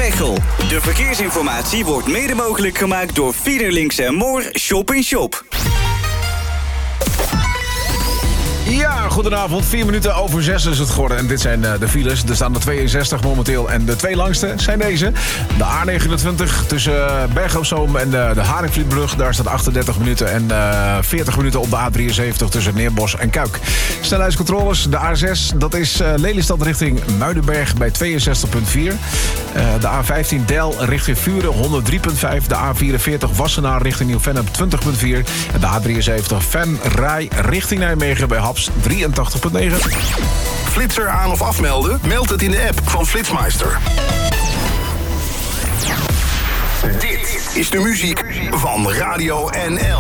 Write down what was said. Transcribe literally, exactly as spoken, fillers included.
Veghel. De verkeersinformatie wordt mede mogelijk gemaakt door Fiederlinks en Moor Shop in Shop. Ja, goedenavond. Vier minuten over zes is het geworden. En dit zijn uh, de files. Er staan er tweeënzestig momenteel. En de twee langste zijn deze. De A negenentwintig tussen uh, Bergen op Zoom en uh, de Haringvlietbrug. Daar staat achtendertig minuten. En uh, veertig minuten op de A drieënzeventig tussen Neerbos en Kuik. Snelheidscontroles. De A zes, dat is uh, Lelystad richting Muidenberg bij tweeënzestig komma vier. Uh, de A vijftien Del richting Vuren honderd drie komma vijf. De A vierenveertig Wassenaar richting Nieuw-Vennep twintig komma vier. En de A drieënzeventig Venray richting Nijmegen bij Haps drieëntachtig komma negen. Flitser aan of afmelden? Meld het in de app van Flitsmeister. Dit is de muziek van Radio N L.